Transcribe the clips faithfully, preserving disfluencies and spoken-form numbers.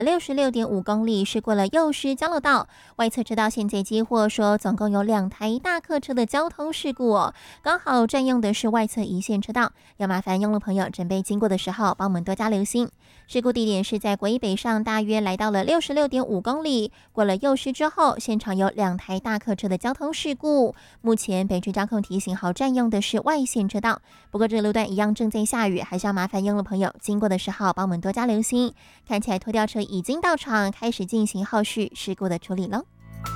六十六点五公里，是过了幼师交流道。外侧车道现在接获说，总共有两台大客车的交通事故哦，刚好占用的是外侧一线车道，要麻烦用路朋友准备经过的时候，帮我们多加留心。事故地点是在国一北上，大约来到了六十六点五公里，过了幼师之后，现场有两台大客车的交通事故。目前北区交控提醒好，占用的是外线车道，不过这个路段一样正在下雨，还是要麻烦用路朋友经过的时候，帮我们多加留心。看起来拖吊车已经到场，开始进行后续事故的处理了。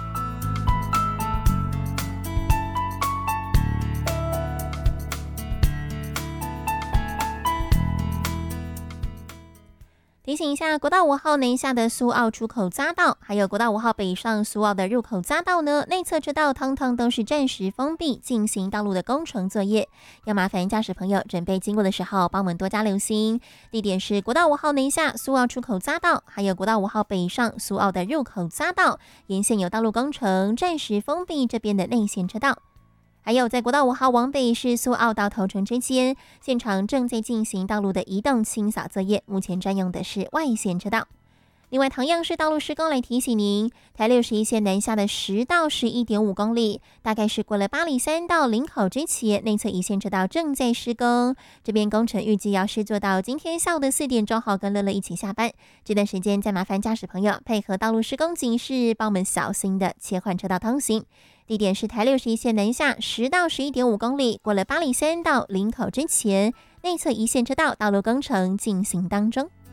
提醒一下，国道五号南下的苏澳出口匝道，还有国道五号北上苏澳的入口匝道呢，内侧车道通通都是暂时封闭，进行道路的工程作业，要麻烦驾驶朋友准备经过的时候，帮我们多加留心。地点是国道五号南下苏澳出口匝道，还有国道五号北上苏澳的入口匝道，沿线有道路工程，暂时封闭这边的内线车道。还有在国道五号往北是苏澳到头城之间，现场正在进行道路的移动清扫作业，目前占用的是外线车道。另外，同样是道路施工，来提醒您，台六十一线南下的十到十一点五公里，大概是过了八里山到林口之前，内侧一线车道正在施工。这边工程预计要施作到今天下午的四点钟后，跟乐乐一起下班。这段时间再麻烦驾驶朋友配合道路施工警示，帮我们小心的切换车道通行。地点是台六十一线南下十到十一点五公里，过了八里山到林口之前，内侧一线车道道路工程进行当中。